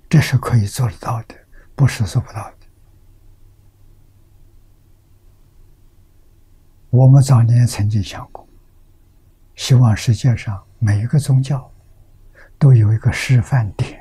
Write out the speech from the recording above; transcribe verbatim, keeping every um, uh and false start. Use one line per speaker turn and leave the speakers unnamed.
这是可以做得到的，不是做不到的。我们早年曾经想过，希望世界上每一个宗教都有一个示范点，